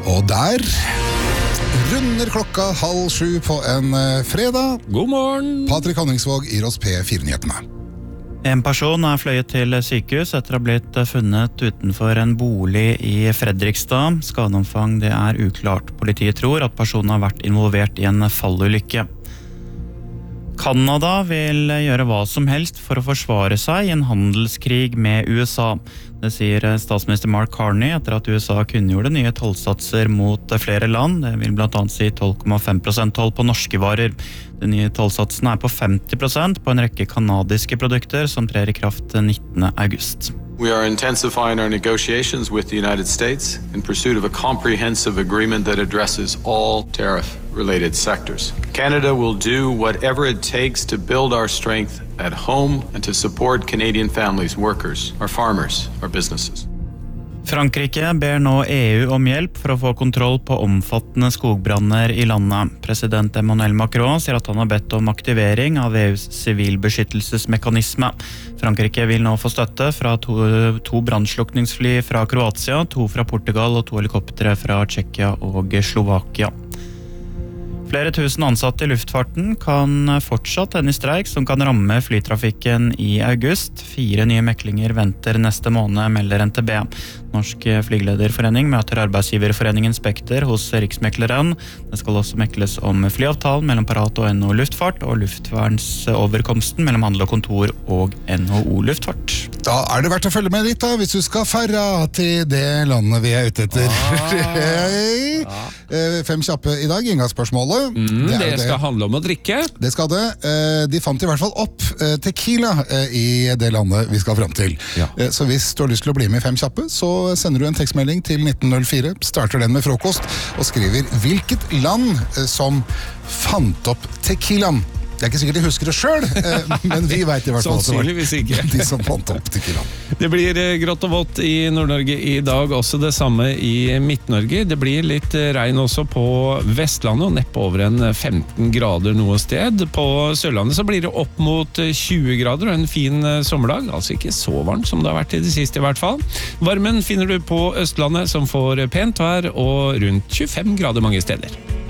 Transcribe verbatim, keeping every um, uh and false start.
Og der runder klokka halv sju på en fredag. God morgen! Patrick Honningsvåg gir oss P fire-nyhetene. En person er fløyet til sykehus etter å ha blitt funnet utenfor en bolig i Fredrikstad. Skadeomfang det er uklart. Politiet tror at personen har vært involvert i en fallulykke. Kanada vil gjøre hva som helst for å forsvare seg i en handelskrig med U S A. Det sier statsminister Mark Carney etter at U S A kunngjorde nye tollsatser mot flere land. Det vil blant annet si tolv komma fem prosent toll på norske varer. De nye tollsatsene er på femti prosent på en rekke kanadiske produkter som trer i kraft nittende august. We are intensifying our negotiations with the United States in pursuit of a comprehensive agreement that addresses all tariff-related sectors. Canada will do whatever it takes to build our strength at home and to support Canadian families, workers, our farmers, our businesses. Frankrike ber nå E U om hjelp for å få kontroll på omfattende skogbranner i landet. President Emmanuel Macron sier at han har bedt om aktivering av E U's sivilbeskyttelsesmekanisme. Frankrike vil nå få støtte fra to, to brannslukningsfly fra Kroatia, to fra Portugal og to helikoptere fra Tsjekkia og Slovakia. Flere tusen ansatte i luftfarten kan fortsatt ende i streik som kan ramme flytrafikken i august. Fire nye meklinger venter neste måned, melder N T B. Norsk Flygelederforening møter arbeidsgiverforeningen Spekter hos Riksmekleren. Det skal også mekles om flyavtalen mellom Parat og N H O Luftfart og luftvernsoverkomsten mellom handel og kontor og N H O Luftfart. Da er det verdt å følge med litt da, hvis du skal færre til det landet vi er ute etter. Ah, ja. Fem kjappe i dag, inngangsspørsmålet. Mm, det, det skal handle om å drikke. Det skal det. De fant i hvert fall opp tequila i det landet vi skal frem til. Ja. Så hvis du har lyst til å bli med i fem kjappe, så sender du en tekstmelding til nitten null fire, starter den med frokost, og skriver hvilket land som fant opp tequilaen. Det er ikke sikkert de husker det selv, men vi vet i hvert fall at det var de som fant opp tequilaen. Det blir grått og vått i Nord-Norge i dag, også det samme i Midt-Norge. Det blir litt regn også på Vestlandet, og neppe over en femten grader noe sted. På Sørlandet så blir det opp mot tjue grader og en fin sommerdag, altså ikke så varmt som det har vært i det siste i hvert fall. Varmen finner du på Østlandet som får pent vær og rundt tjuefem grader mange steder.